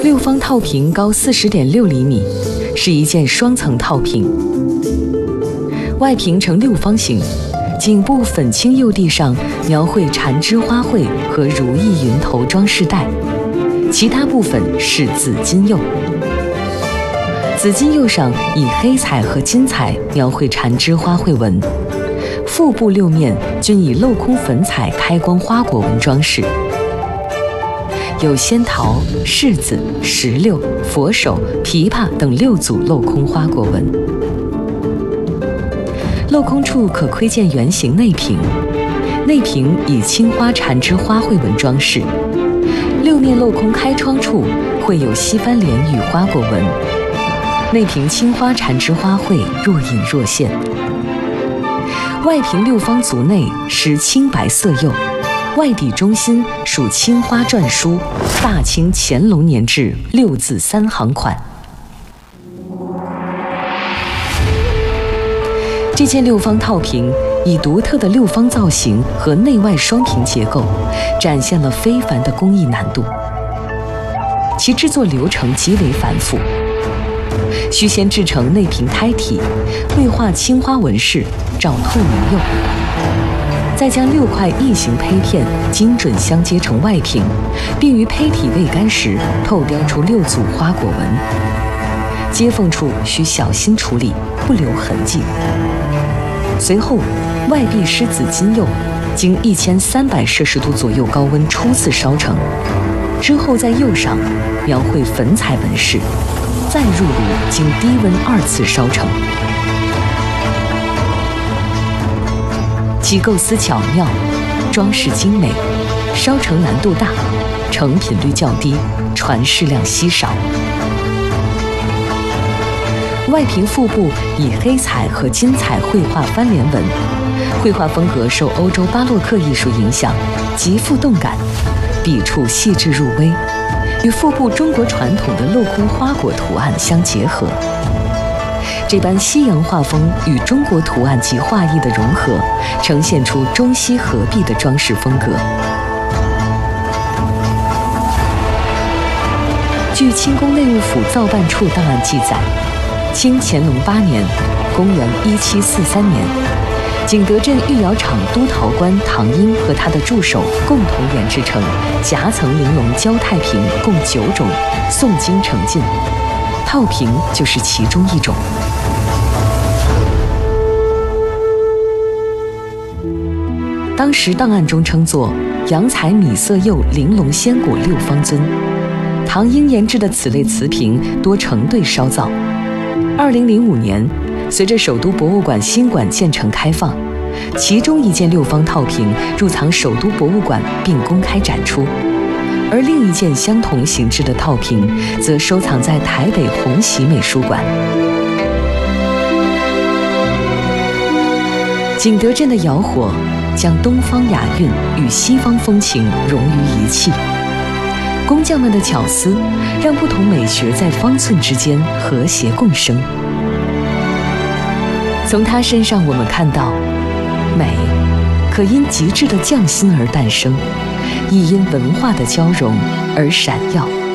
六方套屏高40.6厘米，是一件双层套屏，外屏呈六方形，颈部粉青釉地上描绘缠枝花卉和如意云头装饰带，其他部分是紫金釉。紫金釉上以黑彩和金彩描绘缠枝花卉纹，腹部六面均以镂空粉彩开光花果纹装饰，有仙桃、柿子、石榴、佛手、枇杷等6组镂空花果纹。镂空处可窥见圆形内屏，内屏以青花缠枝花卉纹装饰，六面镂空开窗处绘有西番莲与花果纹，内屏青花缠枝花卉若隐若现。外屏六方足内施青白色釉，外底中心属青花篆书“大清乾隆年制”6字3行款。这件六方套屏以独特的六方造型和内外双屏结构，展现了非凡的工艺难度。其制作流程极为繁复，需先制成内屏胎体，绘画青花纹饰，照透明釉，再将6块异形胚片精准相接成外屏，并于胚体未干时透雕出6组花果纹，接缝处需小心处理，不留痕迹。随后，外壁施紫金釉，经1300摄氏度左右高温初次烧成，之后在釉上描绘粉彩纹饰，再入炉经低温2次烧成。其构思巧妙，装饰精美，烧成难度大，成品率较低，传世量稀少。外屏腹部以黑彩和金彩绘画翻莲纹，绘画风格受欧洲巴洛克艺术影响，极富动感，笔触细致入微，与腹部中国传统的镂空花果图案相结合。这般西洋画风与中国图案及画意的融合，呈现出中西合璧的装饰风格。据清宫内务府造办处档案记载，清乾隆8年（公元1743年），景德镇御窑厂督陶官唐英和他的助手共同研制成夹层玲珑焦太瓶共9种，诵经成进，套瓶就是其中一种。当时档案中称作洋彩米色釉玲珑仙果6方尊。唐英研制的此类瓷瓶多成对烧造。2005年，随着首都博物馆新馆建成开放，其中一件6方套瓶入藏首都博物馆并公开展出，而另一件相同形制的套瓶则收藏在台北红喜美术馆。景德镇的窑火将东方雅韵与西方风情融于一气，工匠们的巧思让不同美学在方寸之间和谐共生。从他身上我们看到，美可因极致的匠心而诞生，亦因文化的交融而闪耀。